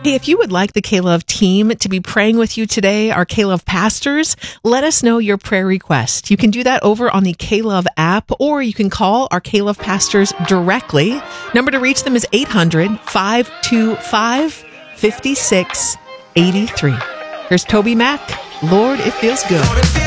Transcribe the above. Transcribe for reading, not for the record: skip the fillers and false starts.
Hey, if you would like the K-Love team to be praying with you today, our K-Love pastors, let us know your prayer request. You can do that over on the K-Love app, or you can call our K-Love pastors directly. Number to reach them is 800-525-5683. Here's Toby Mac. Lord, it feels good.